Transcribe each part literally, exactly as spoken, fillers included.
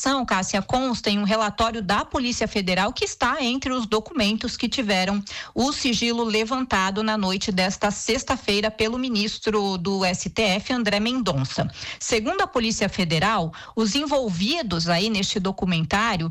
informação, Cássia, consta em um relatório da Polícia Federal que está entre os documentos que tiveram o sigilo levantado na noite desta sexta-feira pelo ministro do S T F, André Mendonça. Segundo a Polícia Federal, os envolvidos aí neste documentário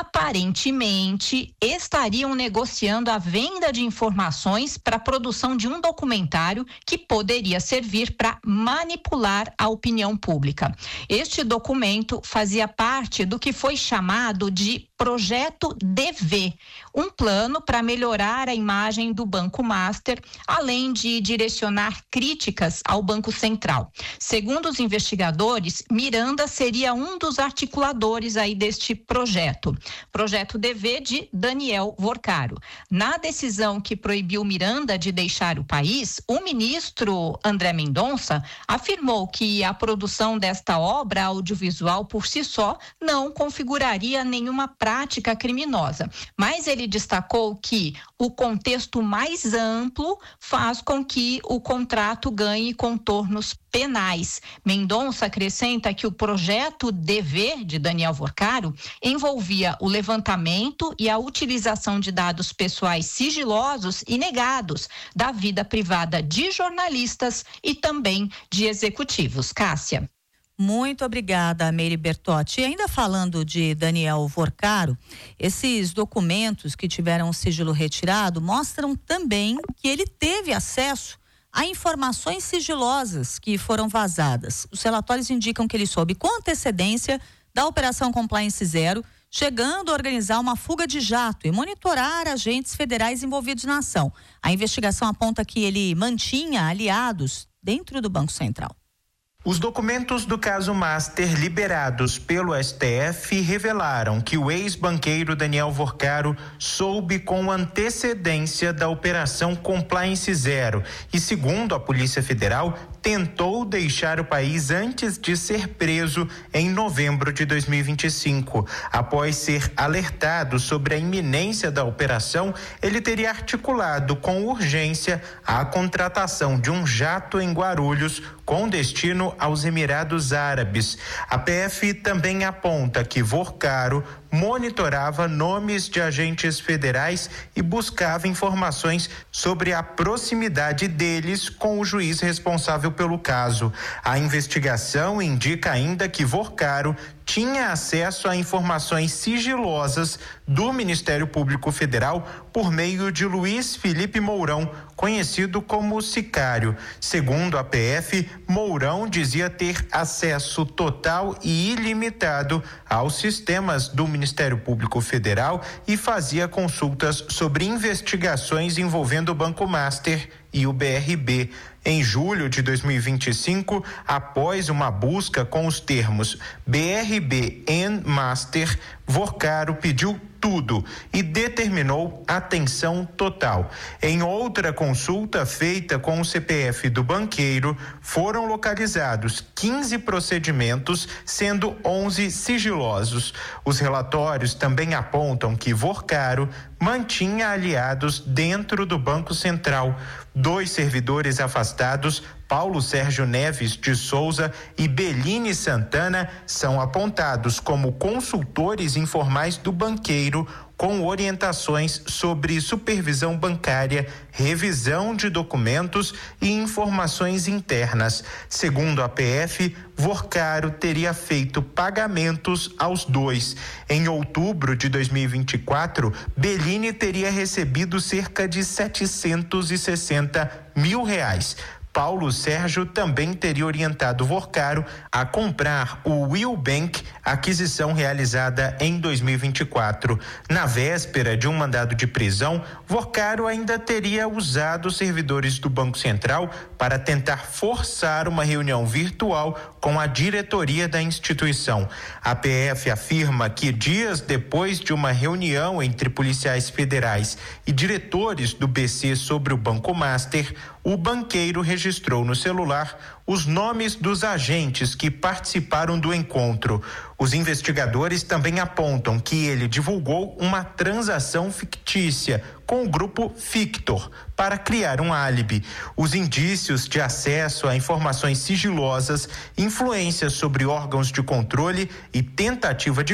aparentemente estariam negociando a venda de informações para a produção de um documentário que poderia servir para manipular a opinião pública. Este documento fazia parte do que foi chamado de Projeto D V, um plano para melhorar a imagem do Banco Master, além de direcionar críticas ao Banco Central. Segundo os investigadores, Miranda seria um dos articuladores aí deste projeto. Projeto D V de Daniel Vorcaro. Na decisão que proibiu Miranda de deixar o país, o ministro André Mendonça afirmou que a produção desta obra audiovisual por si só não configuraria nenhuma prática criminosa, mas ele destacou que o contexto mais amplo faz com que o contrato ganhe contornos penais. Mendonça acrescenta que o projeto D V de Daniel Vorcaro envolvia o levantamento e a utilização de dados pessoais sigilosos e negados da vida privada de jornalistas e também de executivos. Cássia. Muito obrigada, Meire Bertotti. E ainda falando de Daniel Vorcaro, esses documentos que tiveram o sigilo retirado mostram também que ele teve acesso a informações sigilosas que foram vazadas. Os relatórios indicam que ele soube com antecedência da Operação Compliance Zero, chegando a organizar uma fuga de jato e monitorar agentes federais envolvidos na ação. A investigação aponta que ele mantinha aliados dentro do Banco Central. Os documentos do caso Master liberados pelo S T F revelaram que o ex-banqueiro Daniel Vorcaro soube com antecedência da Operação Compliance Zero e, segundo a Polícia Federal, tentou deixar o país antes de ser preso em novembro de dois mil e vinte e cinco. Após ser alertado sobre a iminência da operação, ele teria articulado com urgência a contratação de um jato em Guarulhos com destino aos Emirados Árabes. A P F também aponta que Vorcaro monitorava nomes de agentes federais e buscava informações sobre a proximidade deles com o juiz responsável pelo caso. A investigação indica ainda que Vorcaro tinha acesso a informações sigilosas do Ministério Público Federal por meio de Luiz Felipe Mourão, conhecido como Sicário. Segundo a P F, Mourão dizia ter acesso total e ilimitado aos sistemas do Ministério Público Federal e fazia consultas sobre investigações envolvendo o Banco Master e o B R B. Em julho de dois mil e vinte e cinco, após uma busca com os termos B R B e Master, Vorcaro pediu tudo e determinou atenção total. Em outra consulta feita com o C P F do banqueiro, foram localizados quinze procedimentos, sendo onze sigilosos. Os relatórios também apontam que Vorcaro mantinha aliados dentro do Banco Central. Dois servidores afastados, Paulo Sérgio Neves de Souza e Beline Santana, são apontados como consultores informais do banqueiro, com orientações sobre supervisão bancária, revisão de documentos e informações internas. Segundo a P F, Vorcaro teria feito pagamentos aos dois. Em outubro de dois mil e vinte e quatro, Beline teria recebido cerca de setecentos e sessenta mil reais. Paulo Sérgio também teria orientado Vorcaro a comprar o Will Bank, aquisição realizada em dois mil e vinte e quatro. Na véspera de um mandado de prisão, Vorcaro ainda teria usado os servidores do Banco Central para tentar forçar uma reunião virtual com a diretoria da instituição. A P F afirma que dias depois de uma reunião entre policiais federais e diretores do B C sobre o Banco Master, o banqueiro registrou no celular os nomes dos agentes que participaram do encontro. Os investigadores também apontam que ele divulgou uma transação fictícia com o grupo Fictor para criar um álibi. Os indícios de acesso a informações sigilosas, influência sobre órgãos de controle e tentativa de